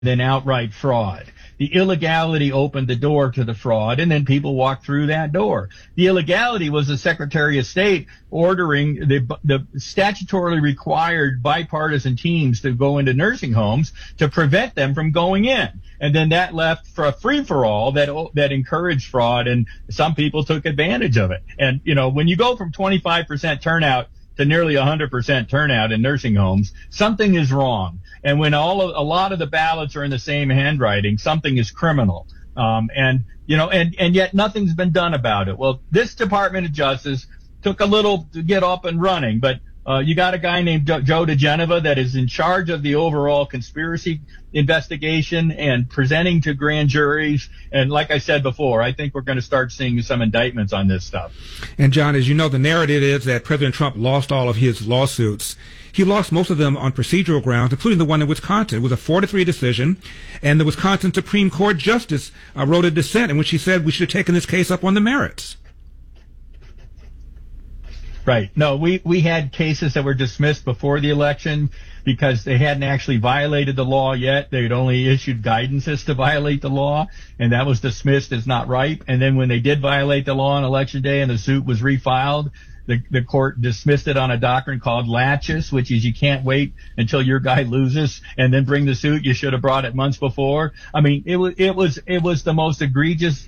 than outright fraud. The illegality opened the door to the fraud, and then people walked through that door. The illegality was the Secretary of State ordering the statutorily required bipartisan teams to go into nursing homes to prevent them from going in. And then that left for a free-for-all that encouraged fraud, and some people took advantage of it. And, when you go from 25% turnout to nearly 100% turnout in nursing homes, something is wrong. And when a lot of the ballots are in the same handwriting, something is criminal. And yet nothing's been done about it. Well, this Department of Justice took a little to get up and running, but you got a guy named Joe DeGeneva that is in charge of the overall conspiracy investigation and presenting to grand juries. And like I said before, I think we're going to start seeing some indictments on this stuff. And John, as you know, the narrative is that President Trump lost all of his lawsuits. He lost most of them on procedural grounds, including the one in Wisconsin. It was a 4-3 decision, and the Wisconsin Supreme Court justice wrote a dissent in which he said we should have taken this case up on the merits. Right. No, we had cases that were dismissed before the election because they hadn't actually violated the law yet. They'd only issued guidances to violate the law, and that was dismissed as not ripe. And then when they did violate the law on election day and the suit was refiled, the court dismissed it on a doctrine called laches, which is you can't wait until your guy loses and then bring the suit. You should have brought it months before. I mean, it was the most egregious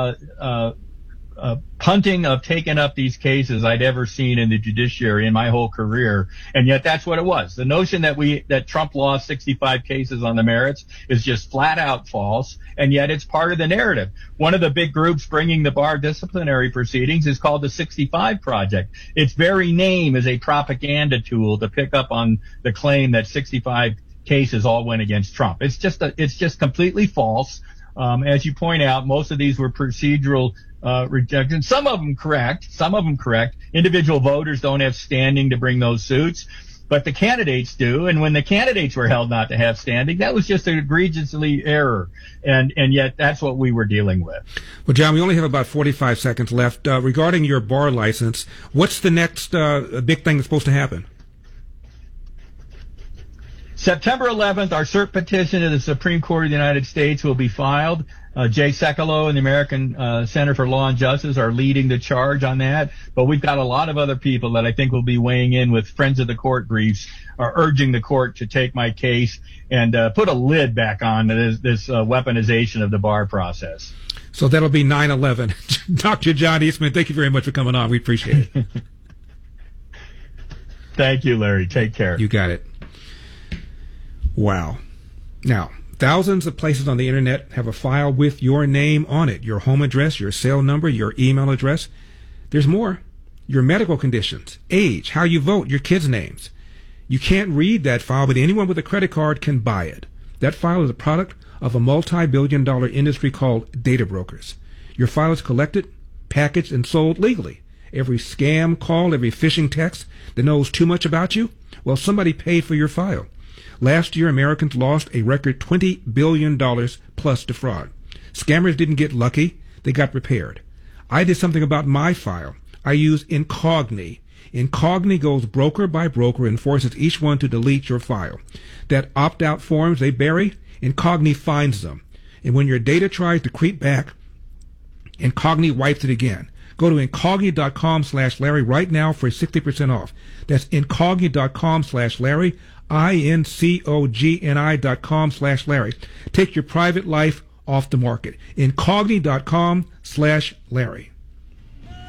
punting of taking up these cases I'd ever seen in the judiciary in my whole career. And yet that's what it was. The notion that Trump lost 65 cases on the merits is just flat out false. And yet it's part of the narrative. One of the big groups bringing the bar disciplinary proceedings is called the 65 Project. Its very name is a propaganda tool to pick up on the claim that 65 cases all went against Trump. It's just completely false. As you point out, most of these were procedural rejections. Some of them correct. Individual voters don't have standing to bring those suits, but the candidates do. And when the candidates were held not to have standing, that was just an egregiously error. And yet that's what we were dealing with. Well, John, we only have about 45 seconds left. Regarding your bar license, what's the next big thing that's supposed to happen? September 11th, our cert petition to the Supreme Court of the United States will be filed. Jay Sekulow and the American Center for Law and Justice are leading the charge on that. But we've got a lot of other people that I think will be weighing in with Friends of the Court briefs, are urging the court to take my case and put a lid back on this weaponization of the bar process. So that'll be 9/11. Dr. John Eastman, thank you very much for coming on. We appreciate it. Thank you, Larry. Take care. You got it. Wow. Now, thousands of places on the internet have a file with your name on it, your home address, your cell number, your email address. There's more. Your medical conditions, age, how you vote, your kids' names. You can't read that file, but anyone with a credit card can buy it. That file is a product of a multi-billion-dollar industry called data brokers. Your file is collected, packaged, and sold legally. Every scam call, every phishing text that knows too much about you, well, somebody paid for your file. Last year, Americans lost a record $20 billion plus to fraud. Scammers didn't get lucky. They got prepared. I did something about my file. I use Incogni. Incogni goes broker by broker and forces each one to delete your file. That opt-out forms they bury, Incogni finds them. And when your data tries to creep back, Incogni wipes it again. Go to Incogni.com/Larry right now for 60% off. That's Incogni.com/Larry. Incogni.com/Larry. Take your private life off the market. Incogni.com/Larry.